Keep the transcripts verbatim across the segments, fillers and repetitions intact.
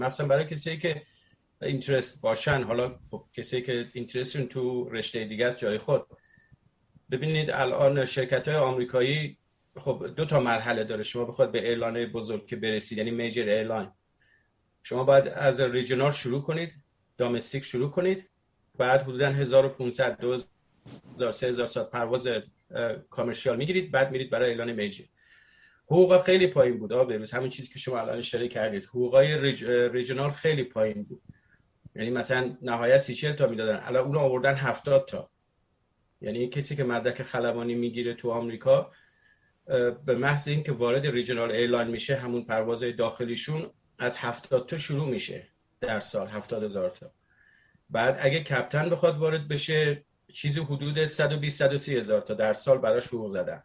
مثلا برای کسی که اینترست باشن. حالا خب کسی که اینترستشون تو رشته دیگه است جای خود. ببینید الان شرکت‌های آمریکایی خب دو تا مرحله داره. شما بخواد به اعلان بزرگ که برسید، یعنی میجر اعلان، شما باید از ریجنال شروع کنید، دامستیک شروع کنید، بعد حدوداً هزار و پانصد دو هزار سه هزار ساعت پرواز کامرشیال میگیرید، بعد میرید برای اعلان میجر. حقوق خیلی پایین بود آقا بروز، همین چیزی که شما الان اشاره کردید. حقوقای ریج... ریجنال خیلی پایین بود، یعنی مثلا نهایت سی چهل تا میدادن، الان اون آوردن هفتاد تا. یعنی کسی که مدرک خلبانی میگیره تو آمریکا به محض اینکه وارد ریجنال اعلان میشه، همون پروازهای داخلیشون از هفتاد تا شروع میشه در سال، هفتاد هزار تا. بعد اگه کپتن بخواد وارد بشه، چیزی حدود صد و بیست صد و سی هزار تا در سال براش حقوق زدن.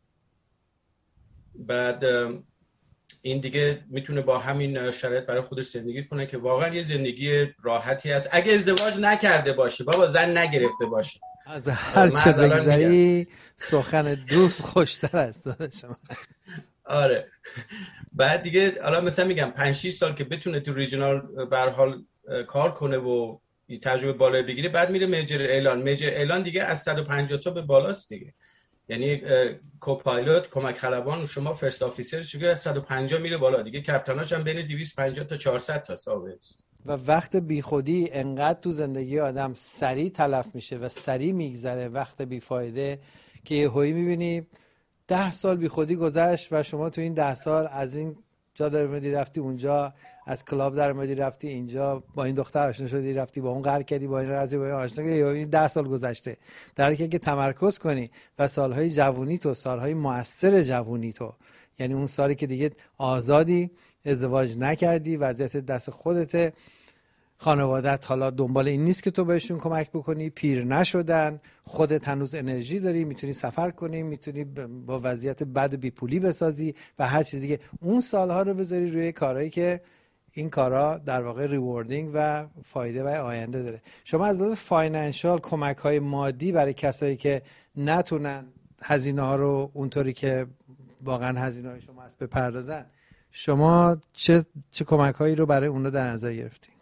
بعد این دیگه میتونه با همین شرایط برای خودش زندگی کنه که واقعا یه زندگی راحتی هست اگه ازدواج نکرده باشه، بابا زن نگرفته باشه. از هر چه بگذری سخن دوست خوشتر است شما. آره. بعد دیگه حالا مثلا میگم پنج شش سال که بتونه تو ریجنال به هر حال کار کنه و تجربه بالایی بگیره، بعد میره میجر اعلان. میجر اعلان دیگه از صد و پنجاه تا به بالاست دیگه. یعنی کوپایلوت، کمک خلبان، شما فرست آفیسر چیزی از صد و پنجاه میره بالا دیگه. کپتناش هم بین دویست و پنجاه تا چهارصد تا ثابت. و وقت بیخودی انقدر تو زندگی آدم سریع تلف میشه و سریع میگذره، وقت بیفایده، که یه هایی میبینی ده سال بیخودی گذشت و شما تو این ده سال از این جا در اومدی رفتی اونجا، از کلاب در اومدی رفتی اینجا، با این دختر آشنا شدی رفتی با اون قرار کردی، با این رفتی با این آشنا کردی، این ده سال گذشته. در حالی که اگه تمرکز کنی و سالهای جوونی تو، سالهای مؤثر جوونی تو، یعنی اون سالی که دیگه آزادی، ازدواج نکردی، وضعیت دست خودته، خانوادت حالا دنبال این نیست که تو بهشون کمک بکنی، پیر نشدن، خودت هنوز انرژی داری، میتونی سفر کنی، میتونی با وضعیت بد بی پولی بسازی و هر چیز دیگه، اون سالها رو بذاری روی کارهایی که این کارا در واقع ریواردینگ و فایده و آینده داره. شما از لحاظ فاینانشال کمک‌های مادی برای کسایی که نتونن هزینه ها رو اونطوری که واقعا هزینه های شما هست بپردازن، شما چه چه کمک‌هایی رو برای اون رو در نظر گرفتین؟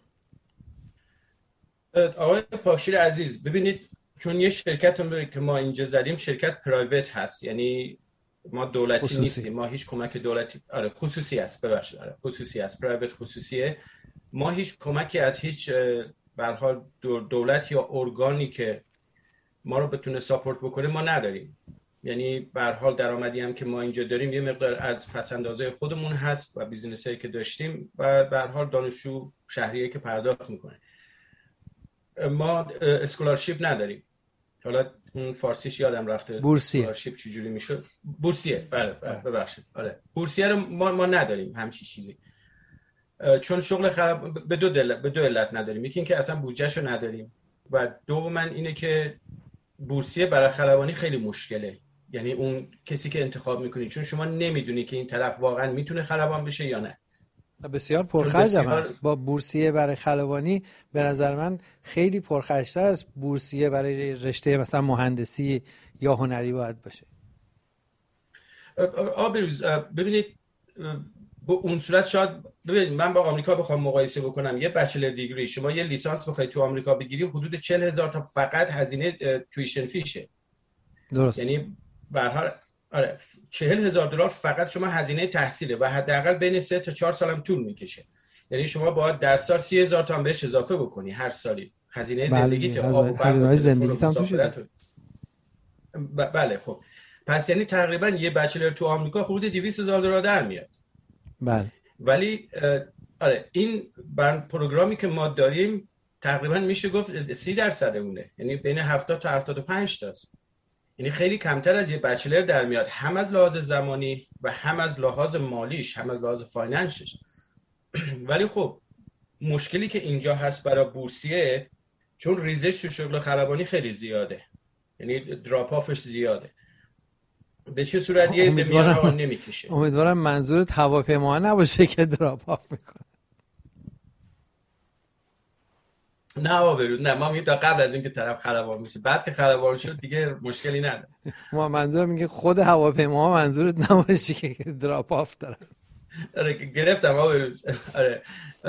آقای پاکشیر عزیز، ببینید چون یه شرکت که ما اینجا زدیم شرکت پرایوت هست، یعنی ما دولتی خصوصی نیستیم، ما هیچ کمک دولتی، آره خصوصی است، ببخشید، آره خصوصی است، پرایوت خصوصیه. ما هیچ کمکی از هیچ به هر حال دولت یا ارگانی که ما رو بتونه ساپورت بکنه ما نداریم. یعنی به هر حال درآمدی هم که ما اینجا داریم یه مقدار از پس‌اندازهای خودمون هست و بیزینسایی که داشتیم و به هر حال دانشجو شهریه که پرداخت میکنه. ما اسکولارشیپ نداریم. حالا اون فارسیش یادم رفته، بورسیه. اسکولارشیپ چجوری میشه؟ بورسیه. بله بله ببخشید. آره بورسیه رو ما ما نداریم همچین چیزی. چون شغل خلب به دو دل... به دو علت نداریم. یکی اینکه اصلا بودجهشو نداریم و دوما اینه که بورسیه برای خلبانی خیلی مشکله. یعنی اون کسی که انتخاب میکنی، چون شما نمیدونی که این طرف واقعا میتونه خلبان بشه یا نه. بسیار پرخرج هم هست. با بورسیه برای خلبانی به نظر من خیلی پرخرج‌تر از بورسیه برای رشته مثلا مهندسی یا هنری باید باشه. آبروز ببینید با اون صورت شاید ببینید من با آمریکا بخوام مقایسه بکنم، یه بچلر دیگری شما یه لیسانس بخوای تو آمریکا بگیری حدود چهل هزار تا فقط هزینه تویشن فیشه. درست. یعنی به هر حال آره چهل هزار دلار فقط شما هزینه تحصیله و حداقل بین سه تا چهار سال هم طول میکشه. یعنی شما باید در سال سی هزار تا هم بهش اضافه بکنی هر سالی. هزینه زندگی که آب و برق هزینه زندگی هم توشه. بله خب پس یعنی تقریبا یه بچلر تو آمریکا حدود دویست هزار دلار در میاد. بله. ولی آره این بر پروگرامی که ما داریم تقریبا میشه گفت سی درصد اونه، یعنی بین هفتاد تا هفتاد و پنج تاست. یعنی خیلی کمتر از یه بچلر در میاد، هم از لحاظ زمانی و هم از لحاظ مالیش، هم از لحاظ فایننسش. ولی خب مشکلی که اینجا هست برای بورسیه، چون ریزش تو شغل خلبانی خیلی زیاده، یعنی دراپ آفش زیاده، به چه صورت یه میان آن نمیکشه. امیدوارم منظورت هواپیما نباشه که دراپ آف میکنه. نه آبروز نه، ما میگیم تا قبل از اینکه طرف خلبان میشه، بعد که خلبان شد دیگه مشکلی نداره. ما منظورم میگه خود هواپیما منظورت نباشه که دراپ آف دارن. آره گرفتم آقا روز. آره